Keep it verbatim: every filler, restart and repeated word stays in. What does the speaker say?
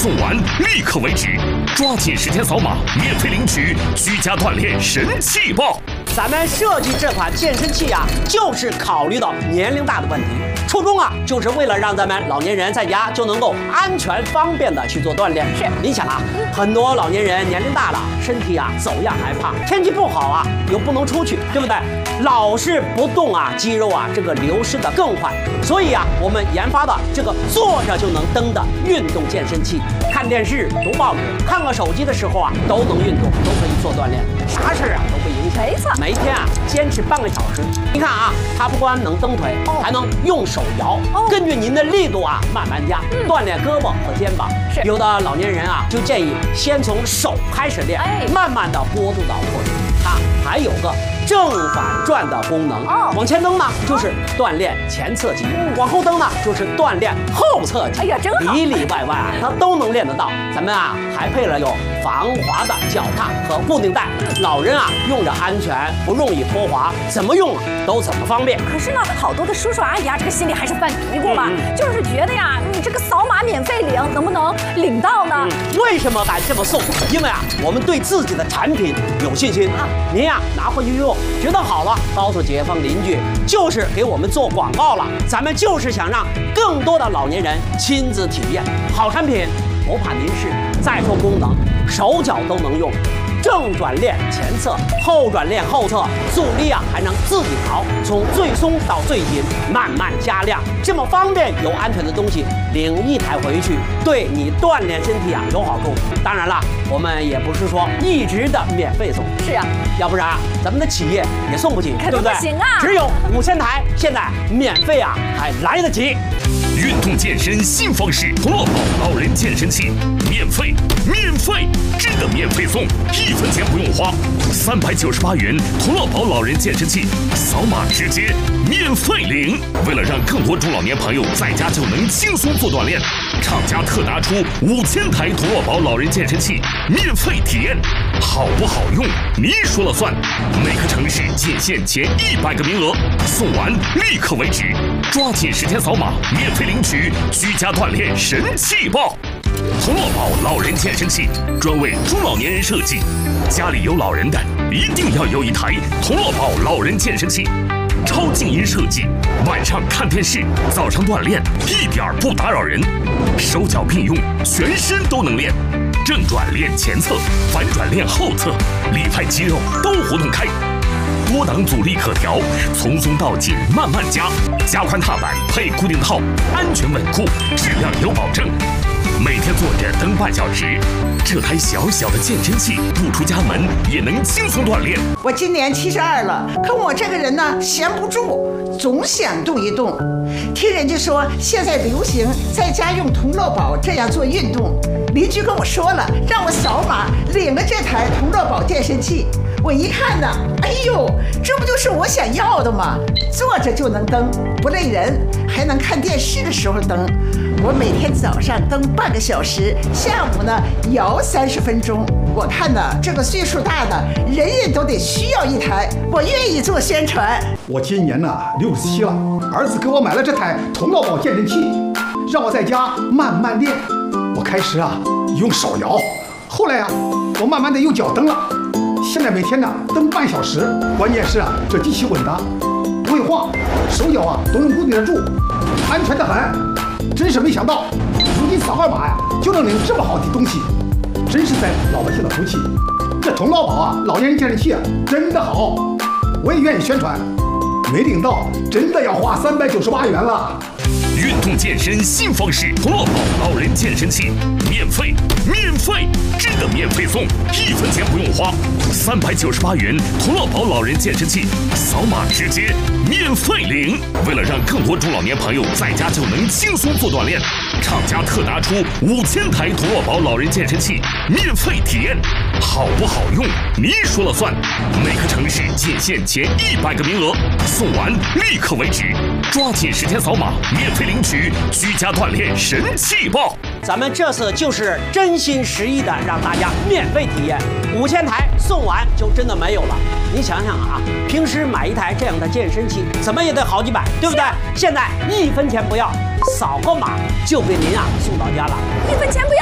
送完立刻为止，抓紧时间扫码免费领取居家锻炼神器包。 咱们设计这款健身器啊，就是考虑到年龄大的问题。初衷啊，就是为了让咱们老年人在家就能够安全方便的去做锻炼。 是， 你想啊，很多老年人年龄大了，身体啊走样害怕，天气不好啊又不能出去，对不对？老是不动啊，肌肉啊这个流失的更快。所以啊，我们研发的这个坐着就能蹬的运动健身器，看电视、读报纸、看个手机的时候啊，都能运动，都可以做锻炼，啥事儿啊都不影响。 没错， 每天啊坚持半个小时。你看啊，它不光能蹬腿，还能用手摇，根据您的力度啊慢慢加，锻炼胳膊和肩膀。 是， 有的老年人啊就建议先从手开始练，慢慢的过渡到腿。它还有个正反转的功能。哦，往前蹬呢就是锻炼前侧肌，往后蹬呢就是锻炼后侧肌。 哎呀，真好， 里里外外啊它都能练得到。咱们啊还配了有防滑的脚踏和固定带，老人啊用着安全，不容易脱滑，怎么用啊都怎么方便。 可是呢，好多的叔叔阿姨啊，这个心里还是犯嘀咕嘛，嗯、就是觉得呀，你这个扫码免费领，能不能领到呢？ 嗯、为什么敢这么送？因为啊，我们对自己的产品有信心。啊、您呀拿回去用，觉得好了，告诉街坊邻居，就是给我们做广告了。咱们就是想让更多的老年人亲自体验好产品，不怕您试。再说功能，手脚都能用。正转练前侧，后转练后侧，阻力啊还能自己调，从最松到最紧，慢慢加量，这么方便又安全的东西，领一台回去，对你锻炼身体啊有好处。当然了，我们也不是说一直的免费送， 是啊， 要不然啊咱们的企业也送不起，对不对？ 不行啊， 只有五千台，现在免费啊还来得及。 运动健身新方式，同乐宝老人健身器，免费，免费，真的免费送，一分钱不用花，三百九十八元同乐宝老人健身器，扫码直接免费领。为了让更多中老年朋友在家就能轻松做锻炼，厂家特拿出五千台同乐宝老人健身器免费体验，好不好用你说了算。每个城市仅限前一百个名额，送完立刻为止，抓紧时间扫码免费领取居家锻炼神器包。同乐宝老人健身器专为中老年人设计，家里有老人的一定要有一台同乐宝老人健身器。超静音设计，晚上看电视，早上锻炼，一点不打扰人。手脚并用，全身都能练。正转练前侧，反转练后侧，里派肌肉都活动开。多档阻力可调，从松到紧慢慢加。加宽踏板配固定套，安全稳固，质量有保证。每天坐着蹬半小时，这台小小的健身器不出家门也能轻松锻炼。 我今年七十二了，可我这个人呢闲不住，总想动一动。听人家说现在流行在家用同乐宝这样做运动，邻居跟我说了，让我扫码领了这台同乐宝健身器。我一看呢，哎呦，这不就是我想要的吗？坐着就能蹬，不累人，还能看电视的时候蹬。我每天早上蹬半个小时，下午呢摇三十分钟。我看呢，这个岁数大的人人都得需要一台，我愿意做宣传。 我今年呢六十七了，儿子给我买了这台同乐宝健身器，让我在家慢慢练。我开始啊用手摇，后来啊我慢慢的用脚蹬了。现在每天呢蹬半小时，关键是啊这机器稳当，不会晃，手脚啊都能固定得住，安全得很。真是没想到，如今扫个码呀就能领这么好的东西，真是在老百姓的福气。这同乐宝啊老年人健身器啊真的好，我也愿意宣传。没领到真的要花三百九十八元了。 运动健身新方式，同乐宝老人健身器，免费，免费，真的免费送，一分钱不用花，三百九十八元同乐宝老人健身器，扫码直接免费领。为了让更多中老年朋友在家就能轻松做锻炼，厂家特拿出五千台同乐宝老人健身器免费体验，好不好用你说了算。每个城市仅限前一百个名额，送完立刻为止，抓紧时间扫码免费领取居家锻炼神器包。 咱们这次就是真心实意的让大家免费体验，五千台送完就真的没有了。你想想啊，平时买一台这样的健身器，怎么也得好几百，对不对？现在一分钱不要，扫个码就给您啊送到家了， 一分钱不要。